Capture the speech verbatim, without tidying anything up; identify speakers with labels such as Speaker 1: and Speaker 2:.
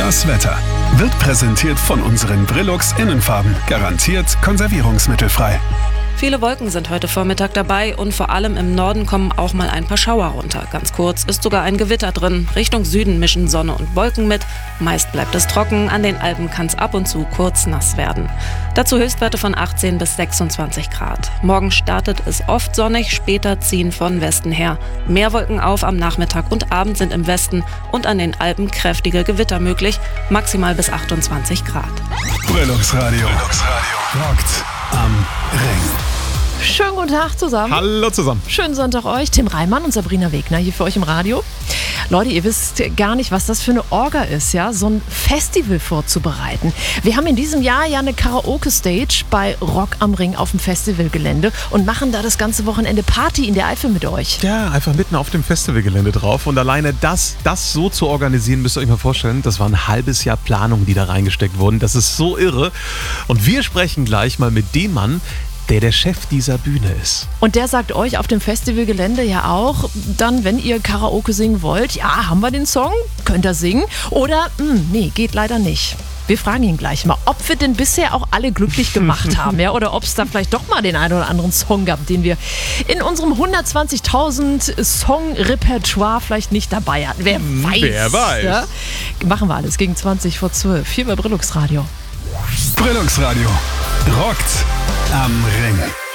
Speaker 1: Das Wetter wird präsentiert von unseren Brillux Innenfarben. Garantiert konservierungsmittelfrei.
Speaker 2: Viele Wolken sind heute Vormittag dabei und vor allem im Norden kommen auch mal ein paar Schauer runter. Ganz kurz ist sogar ein Gewitter drin. Richtung Süden mischen Sonne und Wolken mit. Meist bleibt es trocken, an den Alpen kann es ab und zu kurz nass werden. Dazu Höchstwerte von achtzehn bis sechsundzwanzig Grad. Morgen startet es oft sonnig, später ziehen von Westen her. Mehr Wolken auf am Nachmittag und Abend sind im Westen und an den Alpen kräftige Gewitter möglich, maximal bis achtundzwanzig Grad.
Speaker 1: Brillux Radio. Brillux Radio. Rockt am Ring.
Speaker 3: Schönen guten Tag zusammen.
Speaker 4: Hallo zusammen.
Speaker 3: Schönen Sonntag euch. Tim Reimann und Sabrina Wegner hier für euch im Radio. Leute, ihr wisst gar nicht, was das für eine Orga ist, ja, so ein Festival vorzubereiten. Wir haben in diesem Jahr ja eine Karaoke-Stage bei Rock am Ring auf dem Festivalgelände und machen da das ganze Wochenende Party in der Eifel mit euch.
Speaker 4: Ja, einfach mitten auf dem Festivalgelände drauf. Und alleine das, das so zu organisieren, müsst ihr euch mal vorstellen, das war ein halbes Jahr Planung, die da reingesteckt wurden. Das ist so irre. Und wir sprechen gleich mal mit dem Mann, der der Chef dieser Bühne ist.
Speaker 3: Und der sagt euch auf dem Festivalgelände ja auch, dann, wenn ihr Karaoke singen wollt, ja, haben wir den Song, könnt ihr singen, oder, mh, nee, geht leider nicht. Wir fragen ihn gleich mal, ob wir denn bisher auch alle glücklich gemacht haben, ja, oder ob es da vielleicht doch mal den einen oder anderen Song gab, den wir in unserem hundertzwanzigtausend Song-Repertoire vielleicht nicht dabei hatten. Wer weiß.
Speaker 4: Wer weiß.
Speaker 3: Ja? Machen wir alles gegen zwanzig vor zwölf. Hier bei Brillux Radio.
Speaker 1: Brillux Radio. Rockt am Ring.